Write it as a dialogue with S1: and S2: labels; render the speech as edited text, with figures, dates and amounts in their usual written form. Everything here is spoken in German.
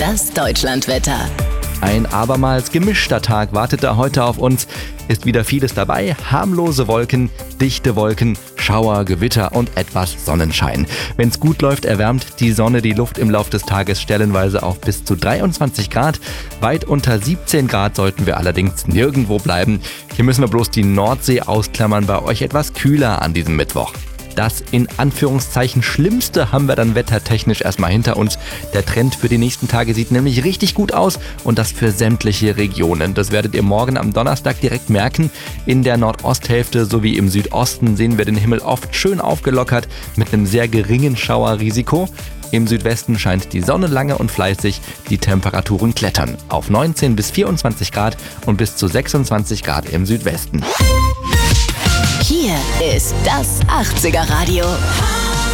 S1: Das Deutschlandwetter.
S2: Ein abermals gemischter Tag wartet da heute auf uns. Ist wieder vieles dabei. Harmlose Wolken, dichte Wolken, Schauer, Gewitter und etwas Sonnenschein. Wenn's gut läuft, erwärmt die Sonne die Luft im Lauf des Tages stellenweise auf bis zu 23 Grad. Weit unter 17 Grad sollten wir allerdings nirgendwo bleiben. Hier müssen wir bloß die Nordsee ausklammern, bei euch etwas kühler an diesem Mittwoch. Das in Anführungszeichen Schlimmste haben wir dann wettertechnisch erstmal hinter uns. Der Trend für die nächsten Tage sieht nämlich richtig gut aus und das für sämtliche Regionen. Das werdet ihr morgen am Donnerstag direkt merken. In der Nordosthälfte sowie im Südosten sehen wir den Himmel oft schön aufgelockert mit einem sehr geringen Schauerrisiko. Im Südwesten scheint die Sonne lange und fleißig, die Temperaturen klettern auf 19 bis 24 Grad und bis zu 26 Grad im Südwesten.
S1: Hier ist das 80er Radio.